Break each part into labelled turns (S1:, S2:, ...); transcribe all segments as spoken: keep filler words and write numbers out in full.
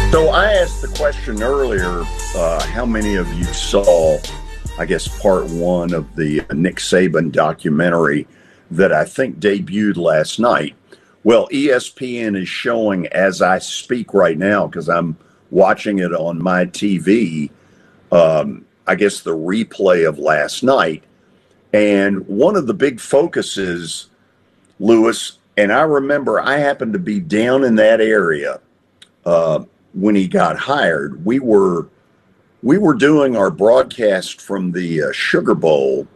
S1: So I asked the question earlier, uh, how many of you saw, I guess, part one of the Nick Saban documentary that I think debuted last night? Well, E S P N is showing as I speak right now, because I'm watching it on my T V, um, I guess the replay of last night. And one of the big focuses, Lewis, and I remember I happened to be down in that area uh, when he got hired. We were we were doing our broadcast from the uh, Sugar Bowl,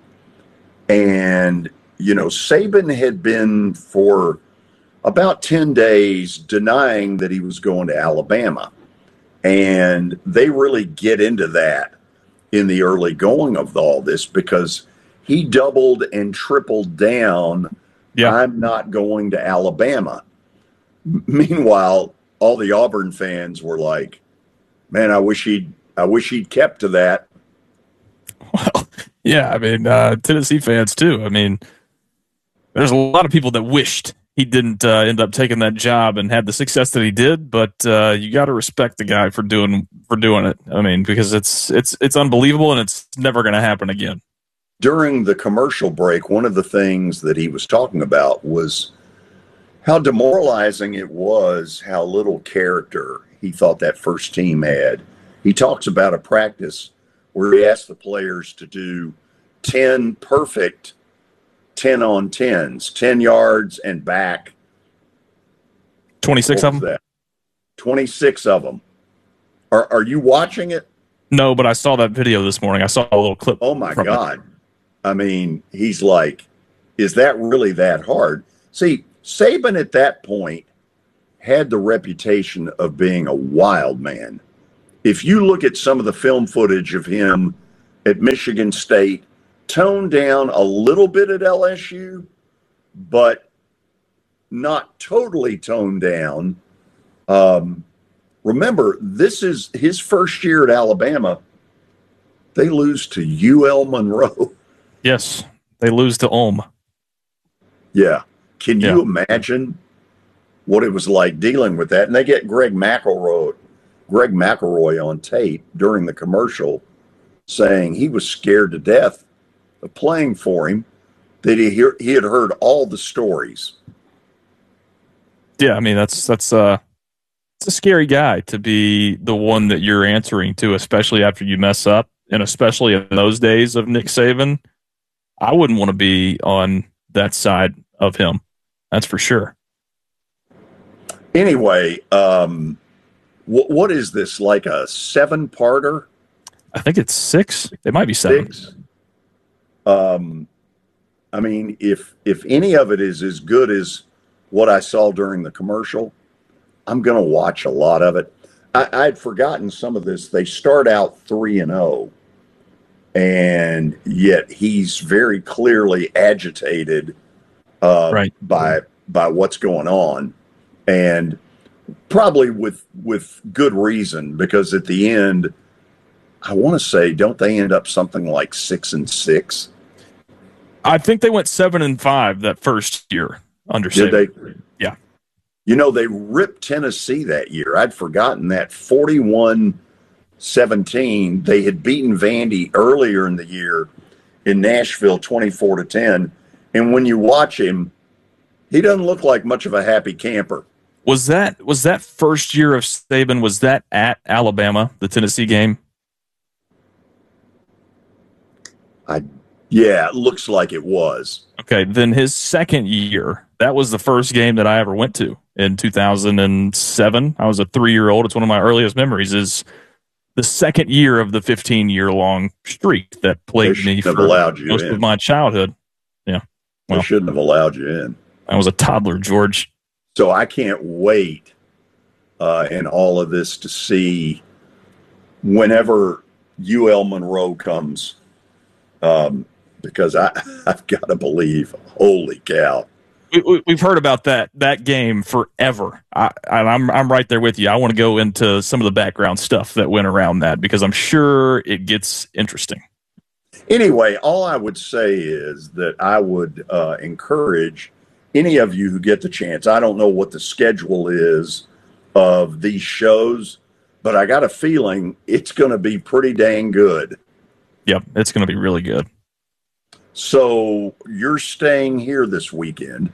S1: and you know, Saban had been for about ten days denying that he was going to Alabama, and they really get into that in the early going of all this because he doubled and tripled down. Yeah. I'm not going to Alabama. Meanwhile, all the Auburn fans were like, man, I wish he'd, I wish he'd kept to that.
S2: Well, yeah, I mean, uh, Tennessee fans too. I mean, there's a lot of people that wished he didn't uh, end up taking that job and had the success that he did, but uh, you got to respect the guy for doing, for doing it. I mean, because it's, it's, it's unbelievable and it's never going to happen again.
S1: During the commercial break, one of the things that he was talking about was how demoralizing it was, how little character he thought that first team had. He talks about a practice where he asked the players to do ten perfect ten on tens, ten yards and back.
S2: twenty-six of them?
S1: That? twenty-six of them. Are, are you watching it?
S2: No, but I saw that video this morning. I saw a little clip.
S1: Oh, my God.
S2: It.
S1: I mean, he's like, is that really that hard? See, Saban at that point had the reputation of being a wild man. If you look at some of the film footage of him at Michigan State, toned down a little bit at L S U, but not totally toned down. Um, remember, this is his first year at Alabama. They lose to U L Monroe.
S2: Yes, they lose to Ulm.
S1: Yeah. Can you
S2: yeah.
S1: imagine what it was like dealing with that? And they get Greg McElroy, Greg McElroy on tape during the commercial saying he was scared to death of playing for him, that he hear, he had heard all the stories.
S2: Yeah, I mean, that's that's uh, it's a scary guy to be the one that you're answering to, especially after you mess up, and especially in those days of Nick Saban. I wouldn't want to be on that side of him. That's for sure.
S1: Anyway, um, wh- what is this, like a seven-parter?
S2: I think it's six. It might be seven.
S1: Six. Um, I mean, if if any of it is as good as what I saw during the commercial, I'm going to watch a lot of it. I, I'd forgotten some of this. They start out three and zero. And yet he's very clearly agitated uh,
S2: right.
S1: by by what's going on, and probably with with good reason, because at the end, I want to say, don't they end up something like six and six?
S2: I think they went seven and five that first year under Saban.
S1: Did they?
S2: Yeah.
S1: You know, they ripped Tennessee that year. I'd forgotten that. forty-one seventeen. They had beaten Vandy earlier in the year in Nashville, twenty-four to ten. And when you watch him, he doesn't look like much of a happy camper.
S2: Was that was that first year of Saban? Was that at Alabama, the Tennessee game?
S1: I yeah, it looks like it was.
S2: Okay, then his second year, that was the first game that I ever went to in two thousand seven. I was a three-year-old. It's one of my earliest memories. Is the second year of the fifteen-year-long streak that plagued me for most
S1: in.
S2: of my childhood. Yeah.
S1: Well, they shouldn't have allowed you in.
S2: I was a toddler, George.
S1: So I can't wait uh, in all of this to see whenever U L Monroe comes, um, because I, I've got to believe, holy cow.
S2: We, we've heard about that that game forever. I, I'm I'm right there with you. I want to go into some of the background stuff that went around that because I'm sure it gets interesting.
S1: Anyway, all I would say is that I would uh, encourage any of you who get the chance. I don't know what the schedule is of these shows, but I got a feeling it's going to be pretty dang good.
S2: Yep, it's going to be really good.
S1: So you're staying here this weekend?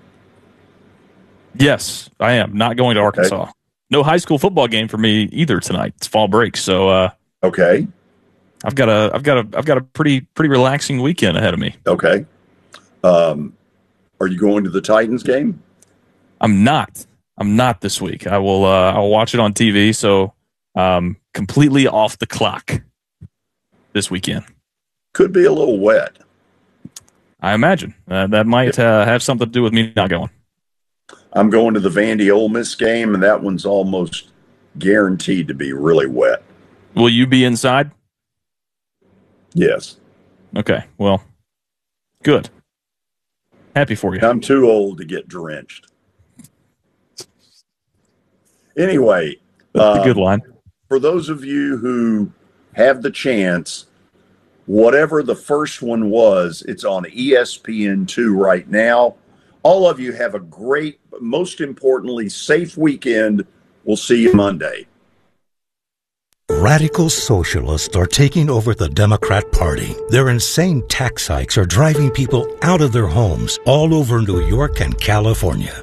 S2: Yes, I am. Not going to Arkansas. Okay. No high school football game for me either tonight. It's fall break, so uh,
S1: okay.
S2: I've got a, I've got a, I've got a pretty, pretty relaxing weekend ahead of me.
S1: Okay. Um, are you going to the Titans game?
S2: I'm not. I'm not this week. I will. Uh, I'll watch it on T V. So, um, completely off the clock this weekend.
S1: Could be a little wet.
S2: I imagine uh, that might uh, have something to do with me not going.
S1: I'm going to the Vandy Ole Miss game, and that one's almost guaranteed to be really wet.
S2: Will you be inside?
S1: Yes.
S2: Okay. Well, good. Happy for you.
S1: I'm too old to get drenched. Anyway.
S2: That's uh, a good line.
S1: For those of you who have the chance, whatever the first one was, it's on E S P N two right now. All of you have a great, most importantly, safe weekend. We'll see you Monday.
S3: Radical socialists are taking over the Democrat Party. Their insane tax hikes are driving people out of their homes all over New York and California.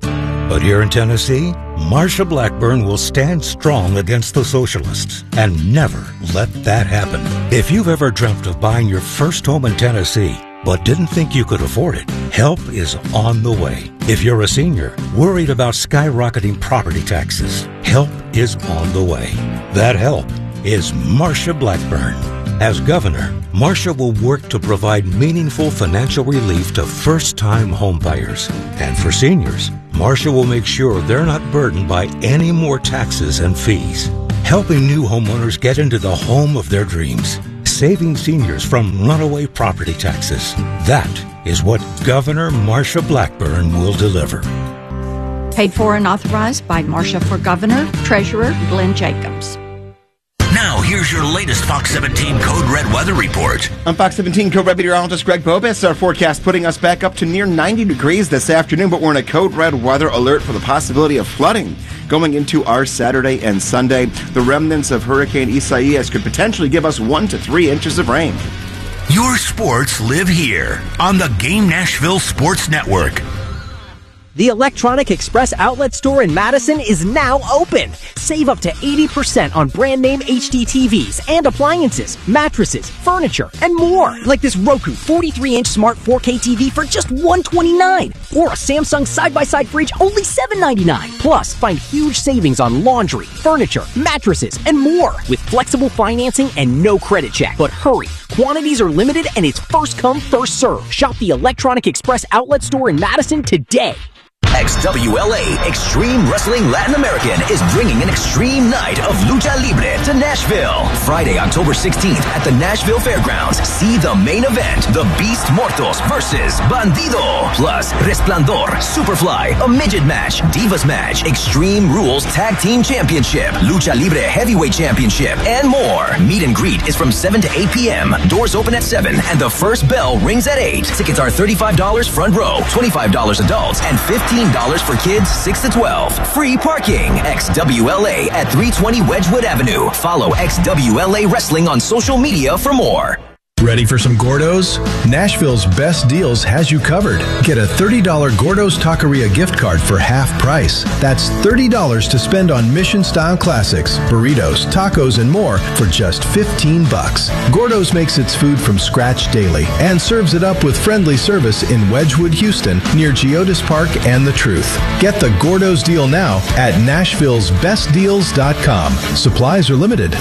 S3: But here in Tennessee, Marsha Blackburn will stand strong against the socialists and never let that happen. If you've ever dreamt of buying your first home in Tennessee, but didn't think you could afford it, help is on the way. If you're a senior, worried about skyrocketing property taxes, help is on the way. That help is Marsha Blackburn. As governor, Marsha will work to provide meaningful financial relief to first-time homebuyers. And for seniors, Marsha will make sure they're not burdened by any more taxes and fees, helping new homeowners get into the home of their dreams, saving seniors from runaway property taxes. That is what Governor Marsha Blackburn will deliver.
S4: Paid for and authorized by Marsha for Governor, Treasurer Glenn Jacobs.
S5: Now, here's your latest Fox seventeen Code Red weather report.
S6: I'm Fox seventeen Code Red meteorologist Greg Bobis. Our forecast putting us back up to near ninety degrees this afternoon, but we're in a Code Red weather alert for the possibility of flooding going into our Saturday and Sunday. The remnants of Hurricane Isaias could potentially give us one to three inches of rain.
S5: Your sports live here on the Game Nashville Sports Network.
S7: The Electronic Express outlet store in Madison is now open. Save up to eighty percent on brand name H D T Vs and appliances, mattresses, furniture, and more. Like this Roku forty-three inch smart four K T V for just one hundred twenty-nine dollars. Or a Samsung side-by-side fridge only seven ninety-nine. Plus, find huge savings on laundry, furniture, mattresses, and more. With flexible financing and no credit check. But hurry, quantities are limited and it's first come, first serve. Shop the Electronic Express outlet store in Madison today.
S5: X W L A Extreme Wrestling Latin American is bringing an extreme night of lucha libre to Nashville. Friday, October sixteenth at the Nashville Fairgrounds. See the main event, the Beast Mortos versus Bandido. Plus, Resplandor, Superfly, a midget match, Divas match, Extreme Rules Tag Team Championship, Lucha Libre Heavyweight Championship, and more. Meet and greet is from seven to eight p.m. Doors open at seven, and the first bell rings at eight. Tickets are thirty-five dollars front row, twenty-five dollars adults, and fifteen dollars for kids six to twelve. Free parking. X W L A at three twenty Wedgwood Avenue. Follow X W L A Wrestling on social media for more.
S8: Ready for some Gordos? Nashville's Best Deals has you covered. Get a thirty dollars Gordos Taqueria gift card for half price. That's thirty dollars to spend on mission-style classics, burritos, tacos, and more for just fifteen bucks. Gordos makes its food from scratch daily and serves it up with friendly service in Wedgwood, Houston, near Geodis Park and The Truth. Get the Gordos deal now at nashvilles best deals dot com. Supplies are limited.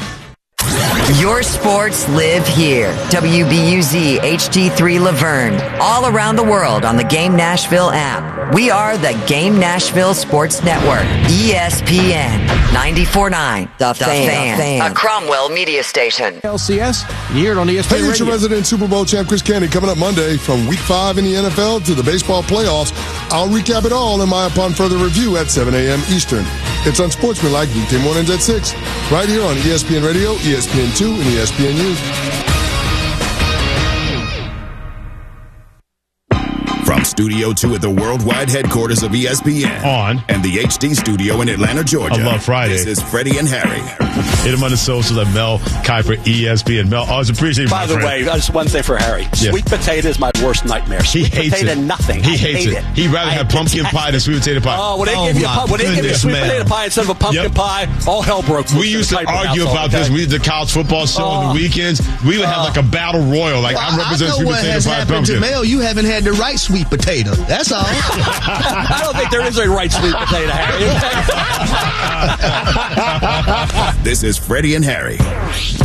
S9: Your sports live here. W B U Z H D three Laverne. All around the world on the Game Nashville app. We are the Game Nashville Sports Network. E S P N ninety-four point nine. The, the fan. fan. A Cromwell media station.
S10: L C S, you hear it on E S P N
S11: Hey, it's your resident Super Bowl champ Chris Candy coming up Monday from week five in the N F L to the baseball playoffs. I'll recap it all in my Upon Further Review at seven a.m. Eastern. It's Unsportsmanlike weekday mornings at six, right here on E S P N Radio, E S P N two, and E S P N U.
S5: From
S12: Studio two at the worldwide headquarters of E S P N.
S13: On.
S12: And the H D studio in Atlanta, Georgia.
S13: I love Friday.
S12: This is Freddie and Harry.
S13: Hit him on the socials at Mel Kiper, E S P N. Mel, always appreciate you,
S14: By
S13: my
S14: the
S13: friend.
S14: way, just one thing for Harry.
S13: Yeah.
S14: Sweet potato is my worst nightmare. Sweet
S13: He hates
S14: potato,
S13: it.
S14: nothing.
S13: He
S14: I
S13: hates
S14: hate
S13: it.
S14: it.
S13: He'd rather
S14: I
S13: have pumpkin
S14: detest
S13: pie than sweet potato pie.
S14: Oh, when they
S13: oh
S14: give you a,
S13: my
S14: when they give you a
S13: goodness,
S14: sweet
S13: Mel.
S14: potato pie instead of a pumpkin
S13: Yep.
S14: pie, all hell broke loose.
S13: We used to
S14: in the Kiper
S13: argue
S14: household,
S13: about
S14: okay?
S13: this. We did the college football show on the weekends. We would have like a battle royal. Like,
S10: Well,
S13: I'm representing
S10: I know
S13: sweet
S10: what
S13: potato
S10: has
S13: pie
S10: happened to
S13: pumpkin.
S10: Mel. You haven't had the right sweet potato. That's all.
S14: I don't think there is a right sweet potato, Harry.
S12: This is Freddie and Harry.